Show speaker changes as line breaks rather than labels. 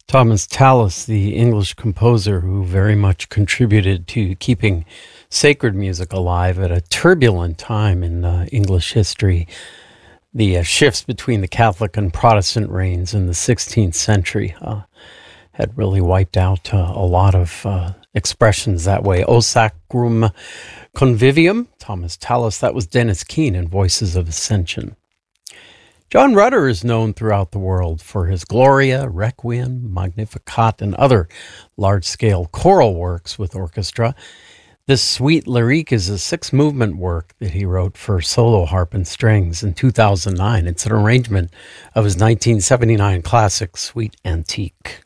Thomas Tallis, the English composer who very much contributed to keeping sacred music alive at a turbulent time in English history. The shifts between the Catholic and Protestant reigns in the 16th century had really wiped out a lot of expressions that way. O Sacrum Convivium, Thomas Tallis. That was Dennis Keane in Voices of Ascension. John Rutter is known throughout the world for his Gloria, Requiem, Magnificat, and other large-scale choral works with orchestra. This Suite Lyrique is a 6-movement work that he wrote for solo harp and strings in 2009. It's an arrangement of his 1979 classic Suite Antique.